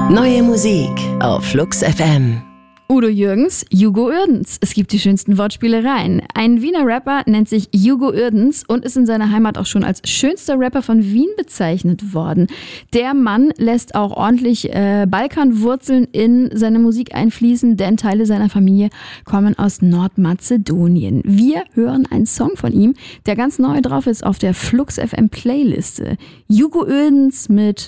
Neue Musik auf Flux FM. Udo Jürgens, Hugo Uerdens. Es gibt die schönsten Wortspielereien. Ein Wiener Rapper nennt sich Hugo Uerdens und ist in seiner Heimat auch schon als schönster Rapper von Wien bezeichnet worden. Der Mann lässt auch ordentlich Balkanwurzeln in seine Musik einfließen, denn Teile seiner Familie kommen aus Nordmazedonien. Wir hören einen Song von ihm, der ganz neu drauf ist auf der Flux FM Playliste. Hugo Uerdens mit